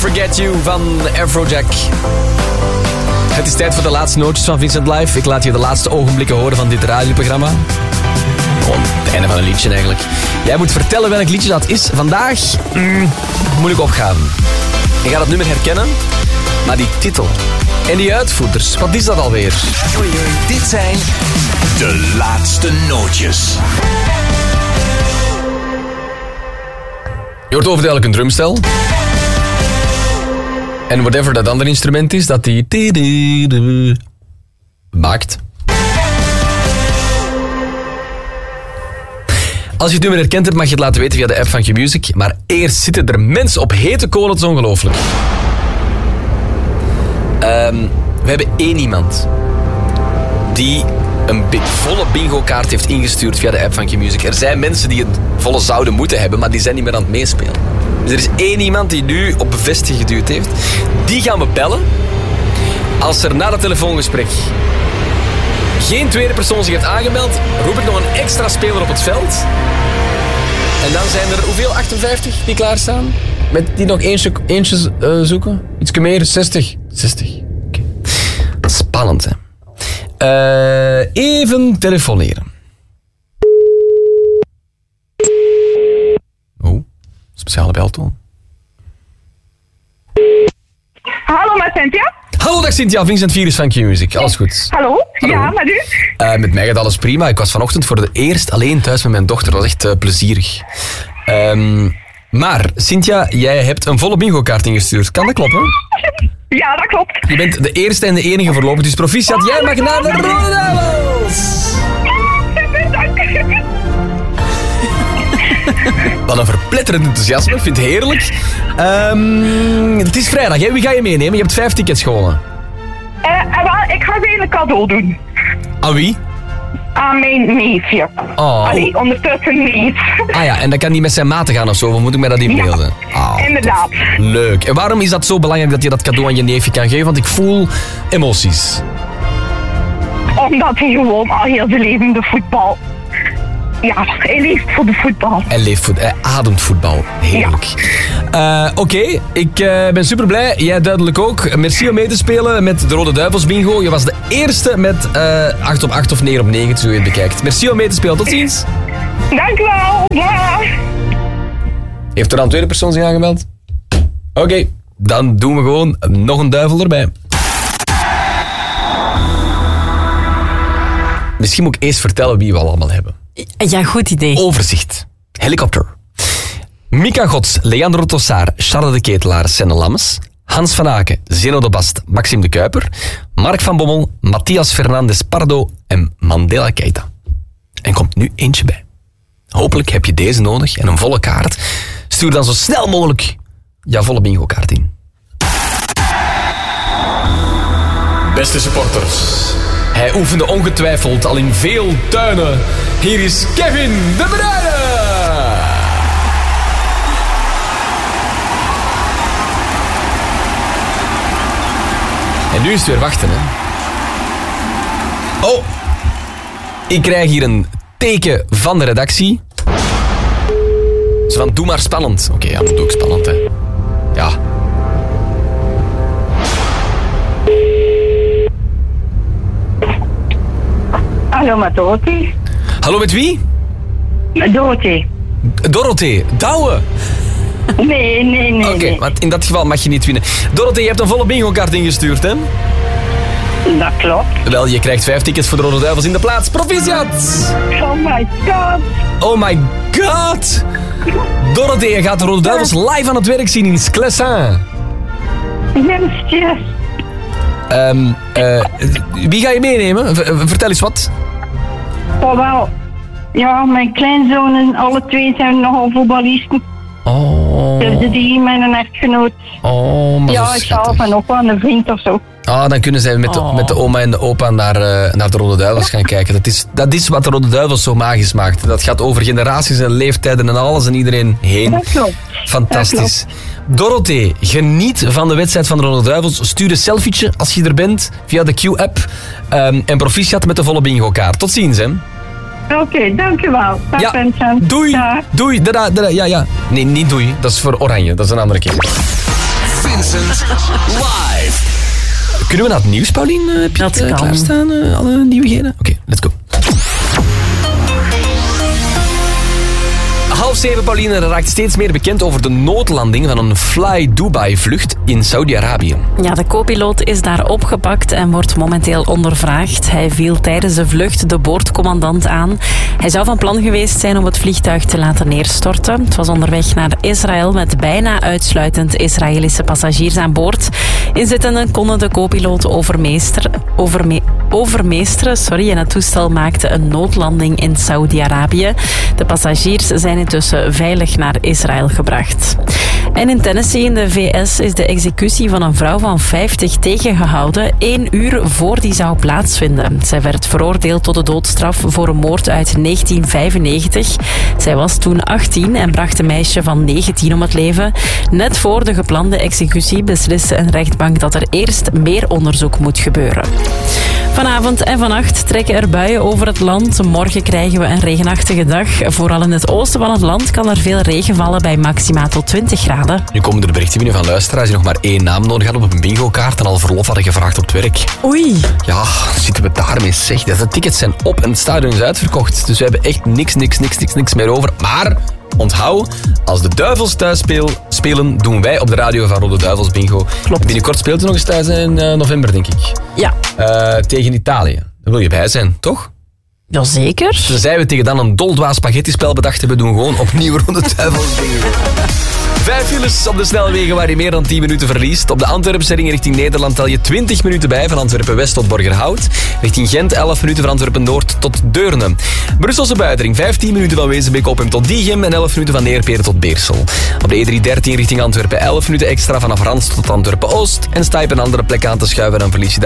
Forget You van Afrojack. Het is tijd voor de laatste nootjes van Vincent Live. Ik laat je de laatste ogenblikken horen van dit radioprogramma. Gewoon het einde van een liedje eigenlijk. Jij moet vertellen welk liedje dat is. Vandaag, moeilijk opgaan. Je gaat het nummer herkennen, maar die titel en die uitvoerders, wat is dat alweer? Oei, oei. Dit zijn de laatste nootjes. Je hoort overduidelijk een drumstel. En whatever dat andere instrument is, dat die maakt. Als je het nummer herkend hebt, mag je het laten weten via de app van Q-Music. Maar eerst zitten er mensen op hete kolen, het is ongelooflijk. We hebben één iemand die een volle bingo-kaart heeft ingestuurd via de app van Q-Music. Er zijn mensen die het volle zouden moeten hebben, maar die zijn niet meer aan het meespelen. Dus er is één iemand die nu op bevestigen geduwd heeft. Die gaan we bellen. Als er na dat telefoongesprek geen tweede persoon zich heeft aangemeld, roep ik nog een extra speler op het veld. En dan zijn er hoeveel? 58 die klaarstaan? Met die nog eentje zoeken? Iets meer? 60? 60. Okay. Spannend, hè? Even telefoneren. Oh, speciale beltoon. Hallo, met Cynthia. Hallo, dag Cynthia, Vincent Virus van Q-Music. Alles goed? Hallo? Ja, met u? Met mij gaat alles prima. Ik was vanochtend voor het eerst alleen thuis met mijn dochter. Dat was echt plezierig. Maar, Cynthia, jij hebt een volle bingo-kaart ingestuurd. Kan dat kloppen? Ja, dat klopt. Je bent de eerste en de enige voorlopig, dus proficiat. Jij mag naar de Rode Duivels! Dank u. Wat een verpletterend enthousiasme, ik vind het heerlijk. Het is vrijdag, hè? Wie ga je meenemen? Je hebt 5 tickets gewonnen. Wel, ik ga ze een cadeau doen. Aan wie? Aan mijn neefje. Oh. Allee, ondertussen neef. Ah ja, en dan kan die met zijn maten gaan of zo, of moet ik mij dat inbeelden? Ja, inderdaad. Leuk. En waarom is dat zo belangrijk dat je dat cadeau aan je neefje kan geven? Want ik voel emoties. Omdat hij gewoon al heel zijn leven de voetbal... Ja, hij leeft voor de voetbal. Hij ademt voetbal. Heerlijk. Ja. Oké, ik ben super blij. Jij duidelijk ook. Merci om mee te spelen met de Rode Duivels bingo. Je was de eerste met 8 op 8 of 9 op 9, zo je het bekijkt. Merci om mee te spelen. Tot ziens. Dank u wel. Ja. Heeft er dan een tweede persoon zich aangemeld? Oké, dan doen we gewoon nog een duivel erbij. Misschien moet ik eerst vertellen wie we allemaal hebben. Ja, goed idee. Overzicht. Helikopter. Mika Gods, Leandro Tossard, Charles de Ketelaar, Senne Lammes, Hans van Aken, Zeno de Bast, Maxime de Kuiper, Mark van Bommel, Matthias Fernandes Pardo en Mandela Keita. En komt nu eentje bij. Hopelijk heb je deze nodig en een volle kaart. Stuur dan zo snel mogelijk jouw volle bingo kaart in. Beste supporters. Hij oefende ongetwijfeld al in veel tuinen. Hier is Kevin De Bruyne. En nu is het weer wachten, hè. Oh, ik krijg hier een teken van de redactie. Zo van, doe maar spannend. Oké, ja, dat doe ik spannend, hè. Ja. Hallo, met Dorothee. Hallo, met wie? Dorothee. Dorothee, Douwe. Nee. Oké, want in dat geval mag je niet winnen. Dorothee, je hebt een volle bingo-kaart ingestuurd, hè? Dat klopt. Wel, je krijgt 5 tickets voor de Rode Duivels in de plaats. Proficiat! Oh my god. Oh my god! Dorothee, je gaat de Rode Duivels live aan het werk zien in Sclessin. Yes. Wie ga je meenemen? Vertel eens wat. Oh wel. Ja, mijn kleinzonen, alle twee zijn nogal voetballisten. Oh. Dus die met een echtgenoot. Oh, maar ja, ik zal van ook wel een vriend of zo. Ah, dan kunnen zij met de oma en de opa naar de Rode Duivels gaan kijken. Dat is wat de Rode Duivels zo magisch maakt. Dat gaat over generaties en leeftijden en alles en iedereen heen. Dat klopt. Fantastisch. Dorothee, geniet van de wedstrijd van de Rode Duivels. Stuur een selfietje als je er bent via de Q-app. En proficiat met de volle bingo-kaart. Tot ziens, hè. Oké, dankjewel. Dag, Ja, Vincent. doei. Dag. Doei. Dada. Ja. Nee, niet doei. Dat is voor Oranje. Dat is een andere keer. Vincent live. Kunnen we naar het nieuws, Paulien? Heb je Dat het kan. klaarstaan? Alle nieuwigheden? Oké, let's go. 6:30, Pauline, er raakt steeds meer bekend over de noodlanding van een Fly Dubai-vlucht in Saudi-Arabië. Ja, de co-piloot is daar opgepakt en wordt momenteel ondervraagd. Hij viel tijdens de vlucht de boordcommandant aan. Hij zou van plan geweest zijn om het vliegtuig te laten neerstorten. Het was onderweg naar Israël met bijna uitsluitend Israëlische passagiers aan boord. Inzittenden konden de co-piloot overmeesteren en het toestel maakte een noodlanding in Saudi-Arabië. De passagiers zijn intussen veilig naar Israël gebracht. En in Tennessee in de VS is de executie van een vrouw van 50 tegengehouden 1 uur voor die zou plaatsvinden. Zij werd veroordeeld tot de doodstraf voor een moord uit 1995. Zij was toen 18 en bracht een meisje van 19 om het leven. Net voor de geplande executie besliste een rechtbank dat er eerst meer onderzoek moet gebeuren. Vanavond en vannacht trekken er buien over het land. Morgen krijgen we een regenachtige dag. Vooral in het oosten van het land kan er veel regen vallen bij maxima tot 20 graden. Nu komen er de berichten binnen van luisteraars die nog maar 1 naam nodig hadden op een bingo-kaart en al verlof hadden gevraagd op het werk. Oei. Ja, zitten we daarmee, zeg. De tickets zijn op en het stadion is uitverkocht. Dus we hebben echt niks meer over. Maar onthoud, als de Duivels thuis spelen, doen wij op de radio van Rode Duivels bingo. Klopt. Binnenkort speelt er nog eens thuis in november, denk ik. Ja. Tegen Italië. Daar wil je bij zijn, toch? Jazeker. Tenzij we tegen dan een doldwaas spaghettispel bedacht hebben, doen gewoon opnieuw Rode Duivels bingo. 5 files op de snelwegen waar je meer dan 10 minuten verliest. Op de Antwerpse ring richting Nederland tel je 20 minuten bij, van Antwerpen-West tot Borgerhout. Richting Gent 11 minuten van Antwerpen-Noord tot Deurne. Brusselse buitenring 15 minuten van Wezenbeek-Oppem tot Diegem en 11 minuten van Neerperen tot Beersel. Op de E313 richting Antwerpen 11 minuten extra vanaf Rans tot Antwerpen-Oost. En sta je op een andere plek aan te schuiven, dan verlies je daar